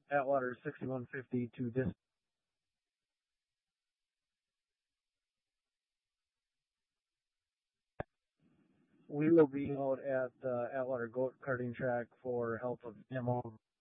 Atwater 6150 to dis. We will be out at the Atwater Goat Karting Track for help of demo